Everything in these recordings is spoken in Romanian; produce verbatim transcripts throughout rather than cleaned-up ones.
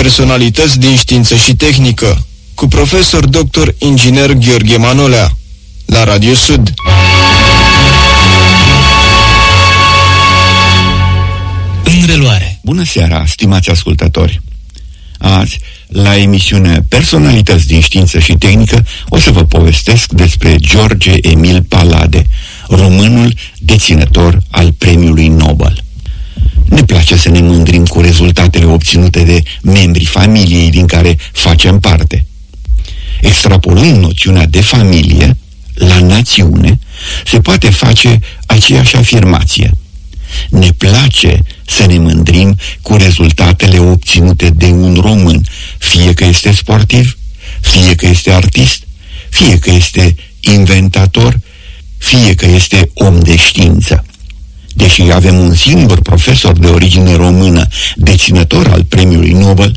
Personalități din știință și tehnică, cu profesor doctor inginer Gheorghe Manolea, la Radio Sud. În reluare. Bună seara, stimați ascultători! Azi, la emisiunea Personalități din știință și tehnică, o să vă povestesc despre George Emil Palade, românul deținător al premiului Nobel. Ne place să ne mândrim cu rezultatele obținute de membrii familiei din care facem parte. Extrapolând noțiunea de familie la națiune, se poate face aceeași afirmație. Ne place să ne mândrim cu rezultatele obținute de un român, fie că este sportiv, fie că este artist, fie că este inventator, fie că este om de știință. Deși avem un singur profesor de origine română deținător al premiului Nobel,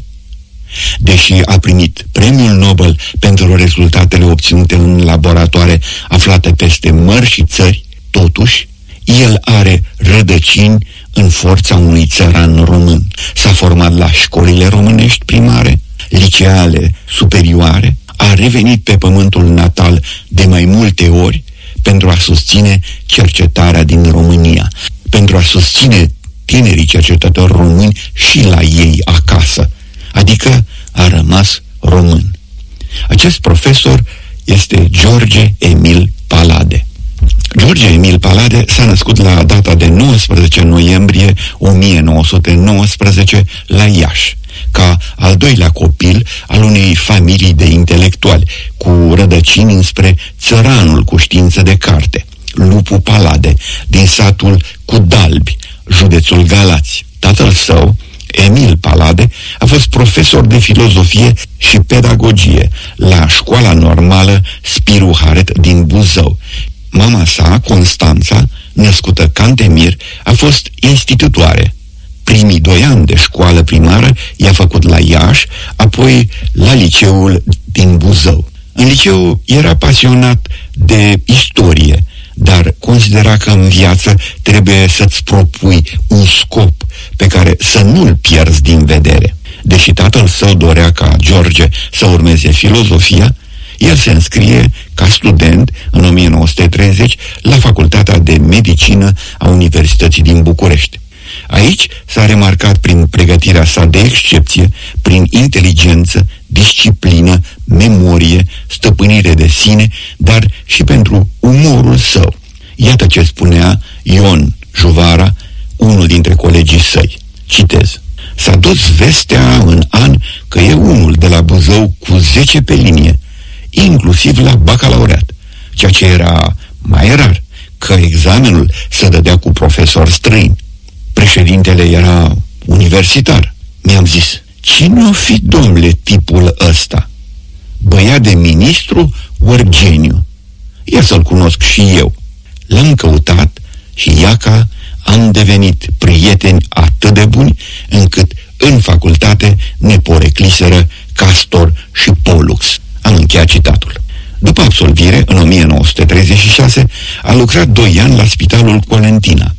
deși a primit premiul Nobel pentru rezultatele obținute în laboratoare aflate peste mări și țări, totuși, el are rădăcini în forța unui țăran român. S-a format la școlile românești primare, liceale superioare, a revenit pe pământul natal de mai multe ori pentru a susține cercetarea din România, pentru a susține tinerii cercetători români și la ei acasă, adică a rămas român. Acest profesor este George Emil Palade. George Emil Palade s-a născut la data de nouăsprezece noiembrie o mie nouă sute nouăsprezece la Iași, ca al doilea copil al unei familii de intelectuali, cu rădăcini înspre țăranul cu știință de carte, Lupu Palade, din satul Cudalbi, județul Galați. Tatăl său, Emil Palade, a fost profesor de filozofie și pedagogie la Școala Normală Spiru Haret din Buzău. Mama sa, Constanța, născută Cantemir, a fost institutoare. Primii doi ani de școală primară i-a făcut la Iași, apoi la liceul din Buzău. În liceu era pasionat de istorie, dar considera că în viață trebuie să-ți propui un scop pe care să nu-l pierzi din vedere. Deși tatăl său dorea ca George să urmeze filozofia, el se înscrie ca student în o mie nouă sute treizeci la Facultatea de Medicină a Universității din București. Aici s-a remarcat prin pregătirea sa de excepție, prin inteligență, disciplină, memorie, stăpânire de sine, dar și pentru umorul său. Iată ce spunea Ion Juvara, unul dintre colegii săi. Citez: s-a dus vestea în an că e unul de la Buzău cu zece pe linie, inclusiv la bacalaureat, ceea ce era mai rar, că examenul se dădea cu profesori străini. Președintele era universitar. Mi-am zis, cine o fi, domnule, tipul ăsta? Băiat de ministru ori geniu? Ia să-l cunosc și eu. L-am căutat și iaca am devenit prieteni atât de buni încât în facultate ne porecliseră Castor și Pollux. Am încheiat citatul. După absolvire, în o mie nouă sute treizeci și șase, a lucrat doi ani la Spitalul Colentina.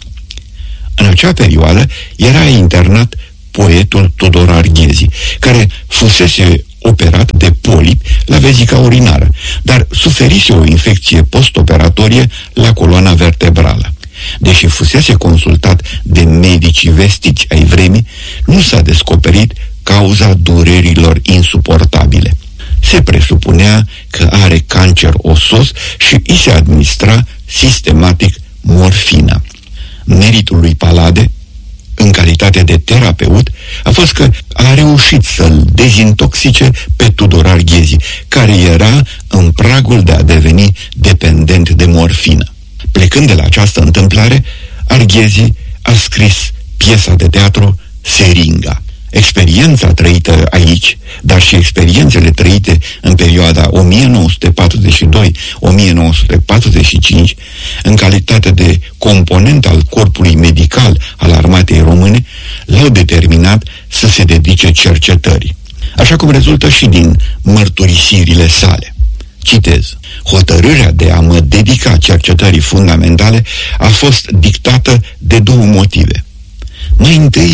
În acea perioadă era internat poetul Tudor Arghezi, care fusese operat de polip la vezica urinară, dar suferise o infecție postoperatorie la coloana vertebrală. Deși fusese consultat de medicii vestiți ai vremii, nu s-a descoperit cauza durerilor insuportabile. Se presupunea că are cancer osos și îi se administra sistematic morfina. Meritul lui Palade, în calitate de terapeut, a fost că a reușit să-l dezintoxice pe Tudor Arghezi, care era în pragul de a deveni dependent de morfină. Plecând de la această întâmplare, Arghezi a scris piesa de teatru Seringa. Experiența trăită aici, dar și experiențele trăite în perioada o mie nouă sute patruzeci și doi - o mie nouă sute patruzeci și cinci, în calitate de component al corpului medical al armatei române, l-au determinat să se dedice cercetării, așa cum rezultă și din mărturisirile sale. Citez: hotărârea de a mă dedica cercetării fundamentale a fost dictată de două motive. Mai întâi,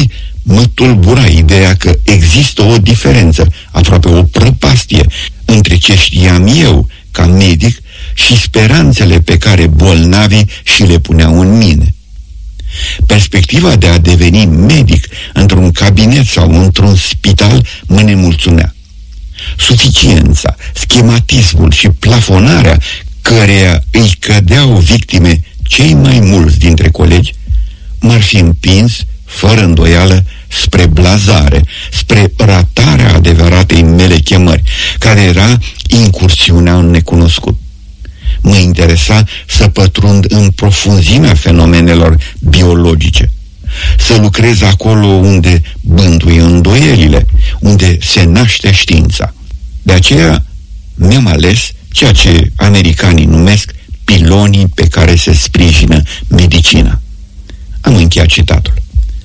mă tulbura ideea că există o diferență, aproape o prăpastie, între ce știam eu ca medic și speranțele pe care bolnavii și le puneau în mine. Perspectiva de a deveni medic într-un cabinet sau într-un spital mă nemulțumea. Suficiența, schematismul și plafonarea căreia îi cădeau victime cei mai mulți dintre colegi m-ar fi împins, fără îndoială, spre blazare, spre ratarea adevăratei mele chemări, care era incursiunea în necunoscut. Mă interesa să pătrund în profunzimea fenomenelor biologice, să lucrez acolo unde bântuie îndoielile, unde se naște știința. De aceea mi-am ales ceea ce americanii numesc pilonii pe care se sprijină medicina. Am încheiat citatul.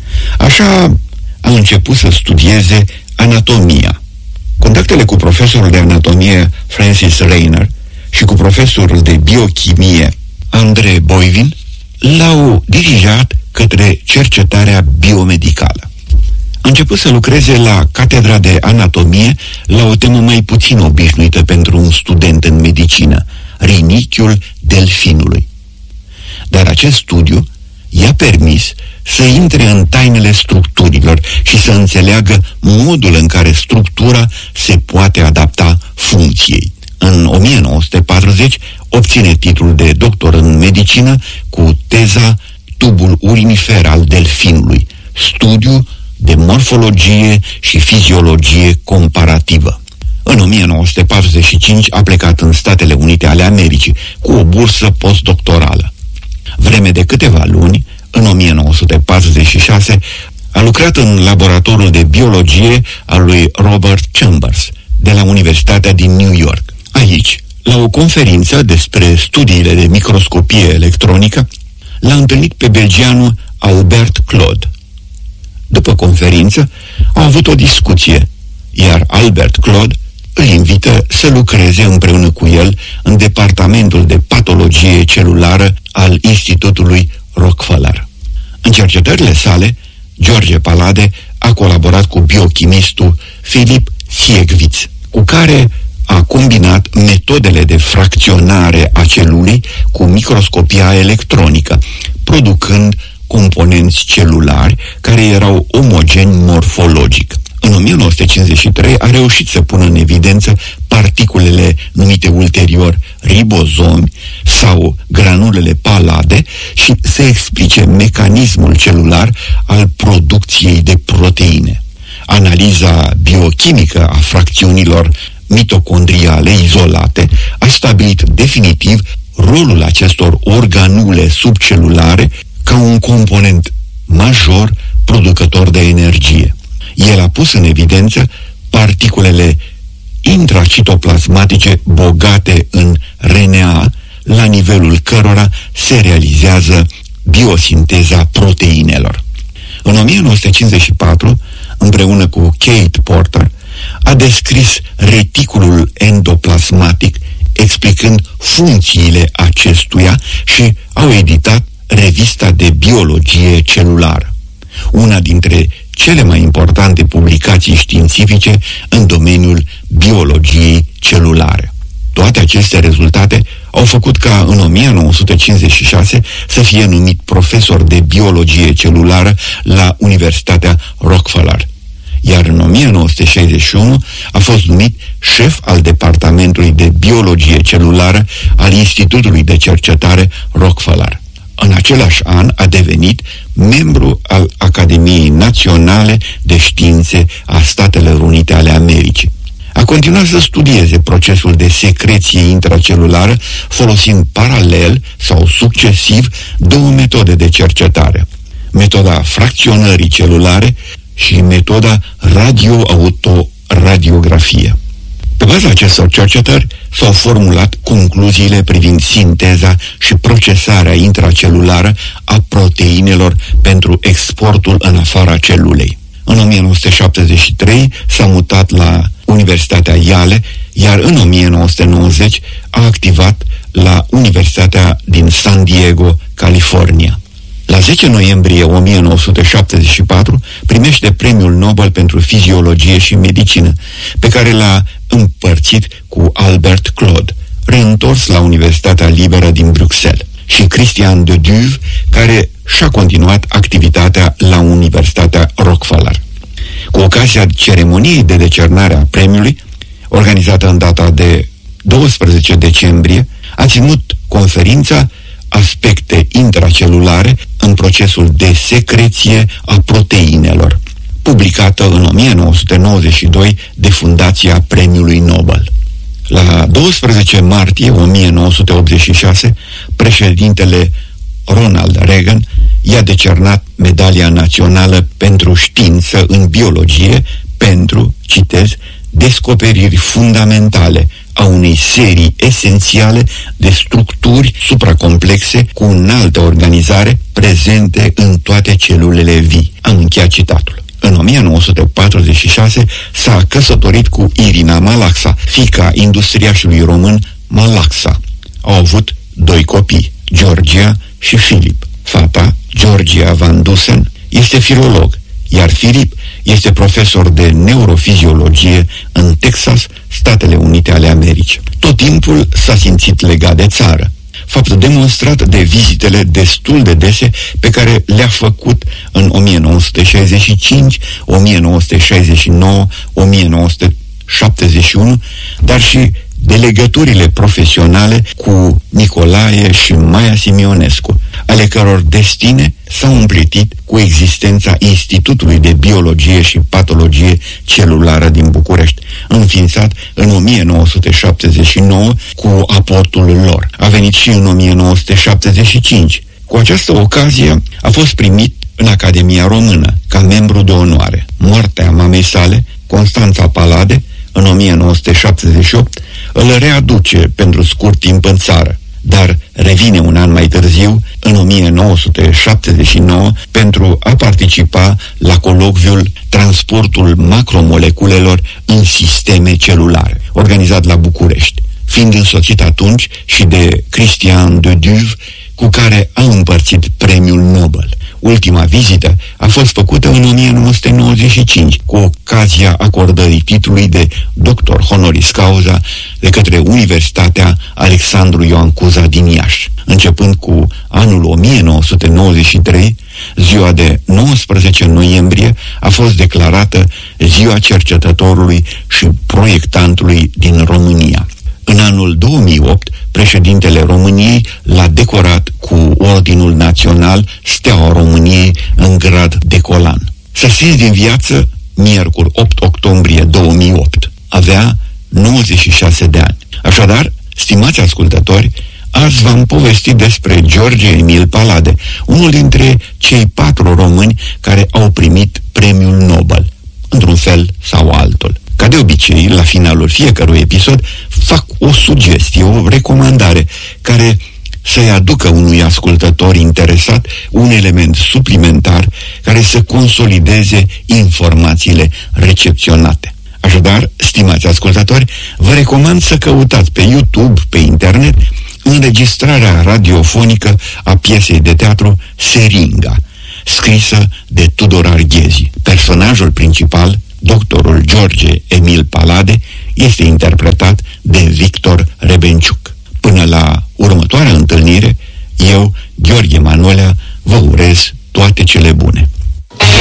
Așa a început să studieze anatomia. Contactele cu profesorul de anatomie Francis Rayner și cu profesorul de biochimie Andrei Boivin l-au dirijat către cercetarea biomedicală. A început să lucreze la catedra de anatomie la o temă mai puțin obișnuită pentru un student în medicină, rinichiul delfinului. Dar acest studiu i-a permis să intre în tainele structurilor și să înțeleagă modul în care structura se poate adapta funcției. În o mie nouă sute patruzeci obține titlul de doctor în medicină cu teza Tubul urinifer al delfinului, studiu de morfologie și fiziologie comparativă. În o mie nouă sute patruzeci și cinci a plecat în Statele Unite ale Americii cu o bursă postdoctorală. Vreme de câteva luni, în o mie nouă sute patruzeci și șase, a lucrat în laboratorul de biologie al lui Robert Chambers, de la Universitatea din New York. Aici, la o conferință despre studiile de microscopie electronică, l-a întâlnit pe belgianul Albert Claude. După conferință, au avut o discuție, iar Albert Claude îl invită să lucreze împreună cu el în departamentul de patologie celulară al Institutului Rockefeller. În cercetările sale, George Palade a colaborat cu biochimistul Philip Siegwitz, cu care a combinat metodele de fracționare a celulei cu microscopia electronică, producând componenți celulari care erau omogeni morfologic. În o mie nouă sute cincizeci și trei a reușit să pună în evidență particulele numite ulterior ribozomi sau granulele Palade și să explice mecanismul celular al producției de proteine. Analiza biochimică a fracțiunilor mitocondriale izolate a stabilit definitiv rolul acestor organule subcelulare ca un component major producător de energie. El a pus în evidență particulele intracitoplasmatice bogate în R N A, la nivelul cărora se realizează biosinteza proteinelor. În o mie nouă sute cincizeci și patru, împreună cu Kate Porter, a descris reticulul endoplasmatic, explicând funcțiile acestuia, și au editat revista de biologie celulară, una dintre cele mai importante publicații științifice în domeniul biologiei celulare. Toate aceste rezultate au făcut ca în o mie nouă sute cincizeci și șase să fie numit profesor de biologie celulară la Universitatea Rockefeller, iar în o mie nouă sute șaizeci și unu a fost numit șef al Departamentului de Biologie Celulară al Institutului de Cercetare Rockefeller. În același an a devenit membru al Academiei Naționale de Științe a Statelor Unite ale Americii. A continuat să studieze procesul de secreție intracelulară, folosind paralel sau succesiv două metode de cercetare: metoda fracționării celulare și metoda radio-autoradiografie. Pe baza acestor cercetări s-au formulat concluziile privind sinteza și procesarea intracelulară a proteinelor pentru exportul în afara celulei. În o mie nouă sute șaptezeci și trei s-a mutat la Universitatea Yale, iar în o mie nouă sute nouăzeci a activat la Universitatea din San Diego, California. La zece noiembrie o mie nouă sute șaptezeci și patru primește Premiul Nobel pentru Fiziologie și Medicină, pe care l-a împărțit cu Albert Claude, reîntors la Universitatea Liberă din Bruxelles, și Christian de Duve, care și-a continuat activitatea la Universitatea Rockefeller. Cu ocazia ceremoniei de decernare a premiului, organizată în data de doisprezece decembrie, a ținut conferința Aspecte intracelulare în procesul de secreție a proteinelor, publicată în o mie nouă sute nouăzeci și doi de Fundația Premiului Nobel. La doisprezece martie o mie nouă sute optzeci și șase, președintele Ronald Reagan i-a decernat Medalia Națională pentru Știință în Biologie pentru, citez, descoperiri fundamentale a unei serii esențiale de structuri supracomplexe cu înaltă organizare prezente în toate celulele vii. Am încheiat citatul. În o mie nouă sute patruzeci și șase s-a căsătorit cu Irina Malaxa, fiica industriașului român Malaxa. Au avut doi copii, Georgia și Filip. Fata, Georgia Van Dusen, este filolog, iar Filip este profesor de neurofiziologie în Texas, Statele Unite ale Americii. Tot timpul s-a simțit legat de țară, fapt demonstrat de vizitele destul de dese pe care le-a făcut în o mie nouă sute șaizeci și cinci, o mie nouă sute șaizeci și nouă, o mie nouă sute șaptezeci și unu, dar și de legăturile profesionale cu Nicolae și Maia Simionescu, ale căror destine s-au împlitit cu existența Institutului de Biologie și Patologie Celulară din București, înființat în o mie nouă sute șaptezeci și nouă cu aportul lor. A venit și în o mie nouă sute șaptezeci și cinci. Cu această ocazie a fost primit în Academia Română ca membru de onoare. Moartea mamei sale, Constanța Palade, în o mie nouă sute șaptezeci și opt, îl readuce pentru scurt timp în țară, dar revine un an mai târziu, în o mie nouă sute șaptezeci și nouă, pentru a participa la colocviul Transportul macromoleculelor în sisteme celulare, organizat la București, fiind însoțit atunci și de Christian de Duve, cu care a împărțit Premiul Nobel. Ultima vizită a fost făcută în o mie nouă sute nouăzeci și cinci, cu ocazia acordării titlului de doctor honoris causa de către Universitatea Alexandru Ioan Cuza din Iași. Începând cu anul o mie nouă sute nouăzeci și trei, ziua de nouăsprezece noiembrie a fost declarată Ziua Cercetătorului și Proiectantului din România. În anul două mii opt, președintele României l-a decorat cu Ordinul Național Steaua României în grad de colan. S-a stins din viață miercuri opt octombrie două mii opt. Avea nouăzeci și șase de ani. Așadar, stimați ascultători, azi v-am povestit despre George Emil Palade, unul dintre cei patru români care au primit Premiul Nobel, într-un fel sau altul. Ca de obicei, la finalul fiecărui episod, fac o sugestie, o recomandare, care să-i aducă unui ascultător interesat un element suplimentar care să consolideze informațiile recepționate. Așadar, stimați ascultători, vă recomand să căutați pe YouTube, pe internet, înregistrarea radiofonică a piesei de teatru Seringa, scrisă de Tudor Arghezi. Personajul principal, doctorul George Emil Palade, este interpretat de Victor Rebenciuc. Până la următoarea întâlnire, eu, Gheorghe Manolea, vă urez toate cele bune.